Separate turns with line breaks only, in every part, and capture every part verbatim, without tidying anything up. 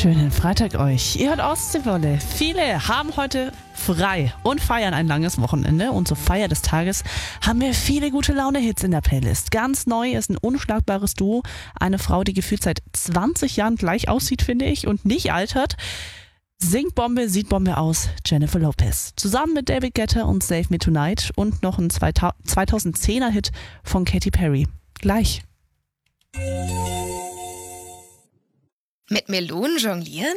Schönen Freitag euch. Ihr hört Ostseewelle. Viele haben heute frei und feiern ein langes Wochenende. Und zur Feier des Tages haben wir viele gute Laune-Hits in der Playlist. Ganz neu ist ein unschlagbares Duo. Eine Frau, die gefühlt seit zwanzig Jahren gleich aussieht, finde ich, und nicht altert. Singt Bombe, sieht Bombe aus, Jennifer Lopez. Zusammen mit David Guetta und Save Me Tonight und noch ein zweitausendzehner Hit von Katy Perry. Gleich.
Mit Melonen jonglieren?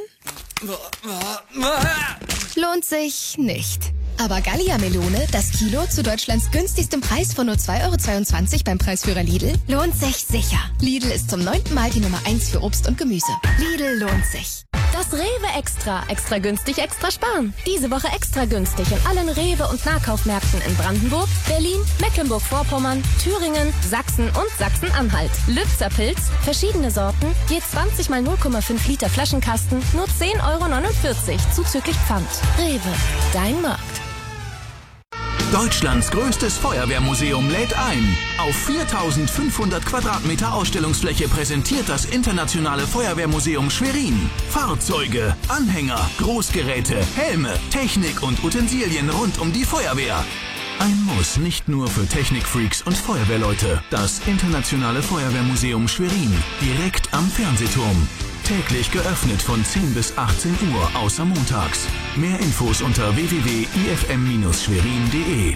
Lohnt sich nicht. Aber Gallia-Melone, das Kilo zu Deutschlands günstigstem Preis von nur zwei Euro zweiundzwanzig beim Preisführer Lidl, lohnt sich sicher. Lidl ist zum neunten Mal die Nummer eins für Obst und Gemüse. Lidl lohnt sich.
Das Rewe Extra. Extra günstig, extra sparen. Diese Woche extra günstig in allen Rewe- und Nahkaufmärkten in Brandenburg, Berlin, Mecklenburg-Vorpommern, Thüringen, Sachsen und Sachsen-Anhalt. Lübzer Pilz, verschiedene Sorten, je zwanzig mal null Komma fünf Liter Flaschenkasten, nur zehn Euro neunundvierzig, zuzüglich Pfand. Rewe, dein Markt.
Deutschlands größtes Feuerwehrmuseum lädt ein. Auf viertausendfünfhundert Quadratmeter Ausstellungsfläche präsentiert das Internationale Feuerwehrmuseum Schwerin Fahrzeuge, Anhänger, Großgeräte, Helme, Technik und Utensilien rund um die Feuerwehr. Ein Muss nicht nur für Technikfreaks und Feuerwehrleute. Das Internationale Feuerwehrmuseum Schwerin, direkt am Fernsehturm. Täglich geöffnet von zehn bis achtzehn Uhr, außer montags. Mehr Infos unter w w w punkt i f m Bindestrich schwerin punkt d e.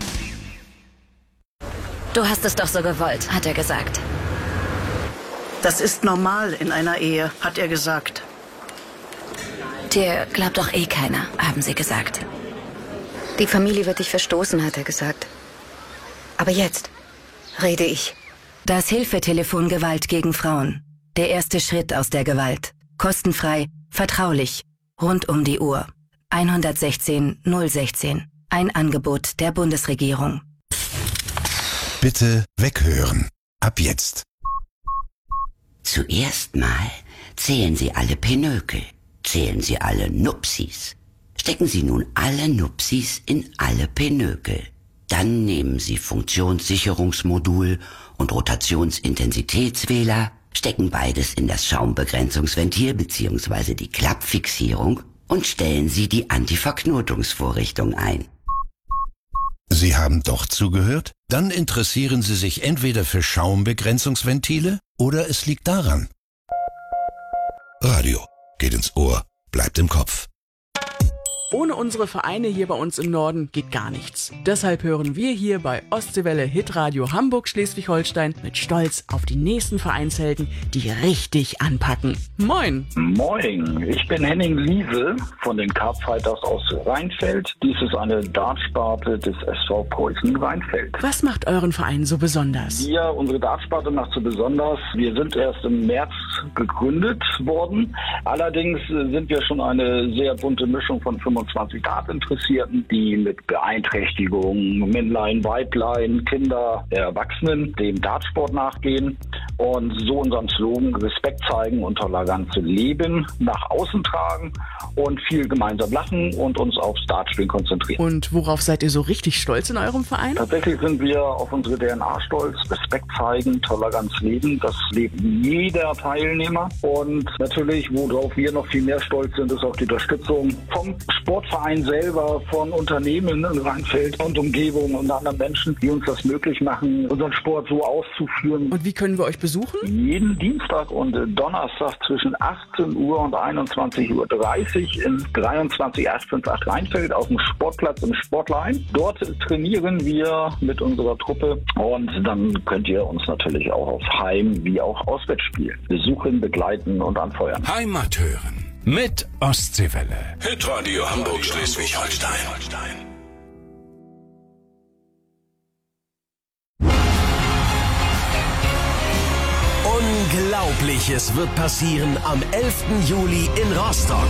Du hast es doch so gewollt, hat er gesagt.
Das ist normal in einer Ehe, hat er gesagt.
Dir glaubt doch eh keiner, haben sie gesagt.
Die Familie wird dich verstoßen, hat er gesagt. Aber jetzt rede ich.
Das Hilfetelefon Gewalt gegen Frauen. Der erste Schritt aus der Gewalt. Kostenfrei, vertraulich, rund um die Uhr. hundertsechzehn null sechzehn. Ein Angebot der Bundesregierung.
Bitte weghören. Ab jetzt.
Zuerst mal zählen Sie alle Pinökel. Zählen Sie alle Nupsis. Stecken Sie nun alle Nupsis in alle Pinökel. Dann nehmen Sie Funktionssicherungsmodul und Rotationsintensitätswähler, stecken beides in das Schaumbegrenzungsventil bzw. die Klappfixierung und stellen Sie die Antiverknotungsvorrichtung ein.
Sie haben doch zugehört? Dann interessieren Sie sich entweder für Schaumbegrenzungsventile oder es liegt daran. Radio geht ins Ohr, bleibt im Kopf.
Ohne unsere Vereine hier bei uns im Norden geht gar nichts. Deshalb hören wir hier bei Ostseewelle Hitradio Hamburg Schleswig-Holstein mit Stolz auf die nächsten Vereinshelden, die richtig anpacken. Moin!
Moin, ich bin Henning Liese von den Carp Fighters aus Rheinfeld. Dies ist eine Dartsparte des S V Preußen Rheinfeld.
Was macht euren Verein so besonders?
Ja, unsere Dartsparte macht so besonders. Wir sind erst im März gegründet worden. Allerdings sind wir schon eine sehr bunte Mischung von fünfundzwanzig Dartinteressierten, die mit Beeinträchtigungen, Männlein, Weiblein, Kinder, Erwachsenen dem Dartsport nachgehen und so unseren Slogan Respekt zeigen und Toleranz leben nach außen tragen und viel gemeinsam lachen und uns aufs Dartspielen konzentrieren.
Und worauf seid ihr so richtig stolz in eurem Verein?
Tatsächlich sind wir auf unsere D N A stolz. Respekt zeigen, Toleranz leben, das lebt jeder Teilnehmer. Und natürlich, worauf wir noch viel mehr stolz sind, ist auf die Unterstützung vom Sportverein selber, von Unternehmen in Rheinfeld und Umgebung und anderen Menschen, die uns das möglich machen, unseren Sport so auszuführen.
Und wie können wir euch besuchen?
Jeden Dienstag und Donnerstag zwischen achtzehn Uhr und einundzwanzig Uhr dreißig in dreiundzwanzig acht fünf acht Rheinfeld auf dem Sportplatz im Sportlein. Dort trainieren wir mit unserer Truppe und dann könnt ihr uns natürlich auch auf Heim- wie auch Auswärtsspielen besuchen, begleiten und anfeuern.
Heimat hören mit Ostseewelle.
Hitradio Hamburg Schleswig-Holstein.
Unglaubliches wird passieren am elften Juli in Rostock.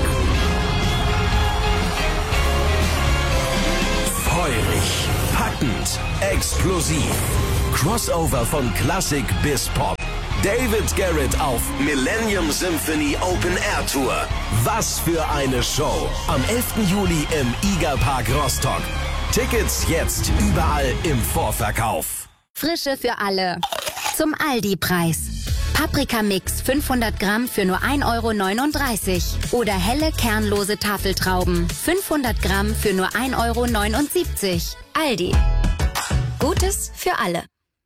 Feurig, packend, explosiv. Crossover von Klassik bis Pop. David Garrett auf Millennium Symphony Open Air Tour. Was für eine Show. Am elften Juli im Igerpark Rostock. Tickets jetzt überall im Vorverkauf.
Frische für alle. Zum Aldi-Preis.
Paprikamix fünfhundert Gramm für nur ein Euro neununddreißig. Oder helle kernlose Tafeltrauben fünfhundert Gramm für nur ein Euro neunundsiebzig. Aldi. Gutes für alle.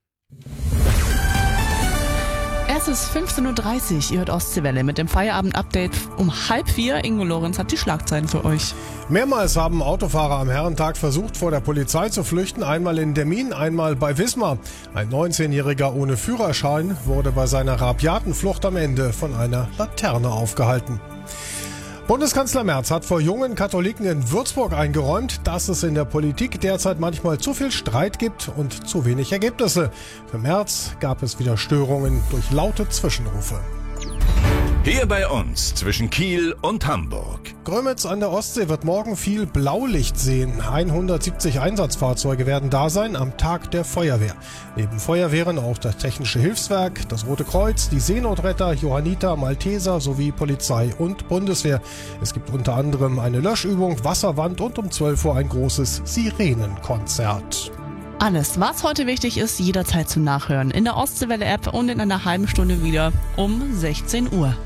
Es ist fünfzehn Uhr dreißig, ihr hört Ostseewelle mit dem Feierabend-Update um halb vier. Ingo Lorenz hat die Schlagzeilen für euch.
Mehrmals haben Autofahrer am Herrentag versucht, vor der Polizei zu flüchten. Einmal in Demmin, einmal bei Wismar. Ein neunzehnjähriger ohne Führerschein wurde bei seiner rabiaten Flucht am Ende von einer Laterne aufgehalten. Bundeskanzler Merz hat vor jungen Katholiken in Würzburg eingeräumt, dass es in der Politik derzeit manchmal zu viel Streit gibt und zu wenig Ergebnisse. Für Merz gab es wieder Störungen durch laute Zwischenrufe.
Hier bei uns zwischen Kiel und Hamburg.
Grömitz an der Ostsee wird morgen viel Blaulicht sehen. hundertsiebzig Einsatzfahrzeuge werden da sein am Tag der Feuerwehr. Neben Feuerwehren auch das Technische Hilfswerk, das Rote Kreuz, die Seenotretter, Johanniter, Malteser sowie Polizei und Bundeswehr. Es gibt unter anderem eine Löschübung, Wasserwand und um zwölf Uhr ein großes Sirenenkonzert.
Alles, was heute wichtig ist, jederzeit zum Nachhören in der Ostseewelle-App und in einer halben Stunde wieder um sechzehn Uhr.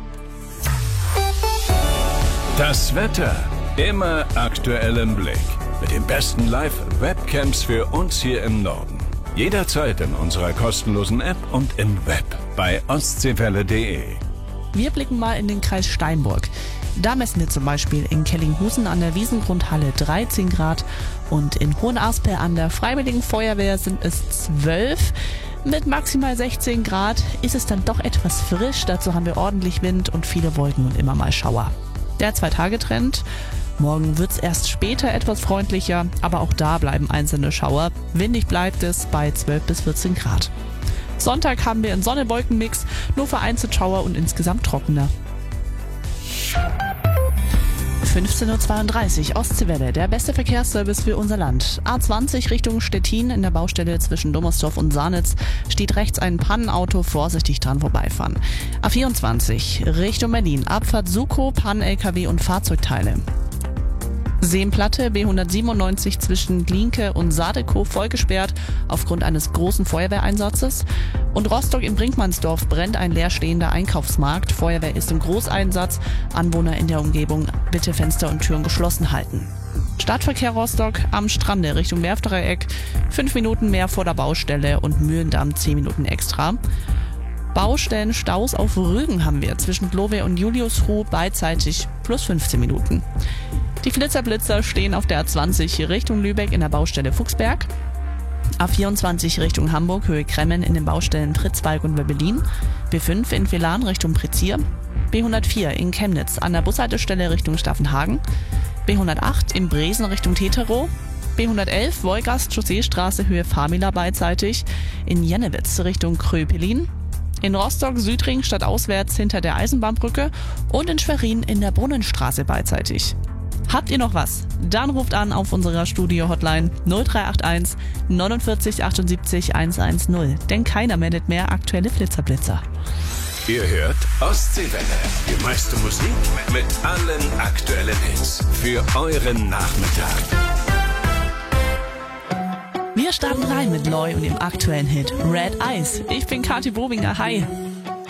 Das Wetter immer aktuell im Blick. Mit den besten Live-Webcams für uns hier im Norden. Jederzeit in unserer kostenlosen App und im Web bei ostseewelle punkt de.
Wir blicken mal in den Kreis Steinburg. Da messen wir zum Beispiel in Kellinghusen an der Wiesengrundhalle dreizehn Grad und in Hohenasperl an der Freiwilligen Feuerwehr sind es zwölf. Mit maximal sechzehn Grad ist es dann doch etwas frisch. Dazu haben wir ordentlich Wind und viele Wolken und immer mal Schauer. Der Zwei-Tage-Trend. Morgen wird es erst später etwas freundlicher, aber auch da bleiben einzelne Schauer. Windig bleibt es bei zwölf bis vierzehn Grad. Sonntag haben wir einen Sonne-Wolken-Mix, nur vereinzelt Schauer und insgesamt trockener. fünfzehn Uhr zweiunddreißig, Ostseewelle, der beste Verkehrsservice für unser Land. A zwanzig Richtung Stettin in der Baustelle zwischen Dommersdorf und Sarnitz steht rechts ein Pannenauto, vorsichtig dran vorbeifahren. A vierundzwanzig Richtung Berlin, Abfahrt Sukow, Pannen-L K W und Fahrzeugteile. Seenplatte B hundertsiebenundneunzig zwischen Glienke und Sadekow vollgesperrt aufgrund eines großen Feuerwehreinsatzes. Und Rostock in Brinkmannsdorf brennt ein leerstehender Einkaufsmarkt. Feuerwehr ist im Großeinsatz. Anwohner in der Umgebung bitte Fenster und Türen geschlossen halten. Stadtverkehr Rostock am Strande Richtung Werftdreieck. Fünf Minuten mehr vor der Baustelle und Mühlendamm zehn Minuten extra. Baustellenstaus auf Rügen haben wir zwischen Gloway und Juliusruh beidseitig plus fünfzehn Minuten. Die Flitzer-Blitzer stehen auf der A zwanzig Richtung Lübeck in der Baustelle Fuchsberg. A vierundzwanzig Richtung Hamburg, Höhe Kremmen in den Baustellen Pritzwalk und Wöbbelin. B fünf in Velan Richtung Prezier. B hundertvier in Chemnitz an der Bushaltestelle Richtung Staffenhagen. B hundertacht in Bresen Richtung Teterow. B hundertelf Wolgast Chausseestraße Höhe Famila beidseitig. In Jennewitz Richtung Kröpelin. In Rostock Südring stadtauswärts hinter der Eisenbahnbrücke. Und in Schwerin in der Brunnenstraße beidseitig. Habt ihr noch was? Dann ruft an auf unserer Studio-Hotline null drei acht eins neunundvierzig achtundsiebzig hundertzehn, denn keiner meldet mehr aktuelle Blitzerblitzer.
Ihr hört Ostseewelle, die meiste Musik mit allen aktuellen Hits für euren Nachmittag.
Wir starten rein mit Loy und dem aktuellen Hit Red Eyes. Ich bin Kathi Bobinger, hi.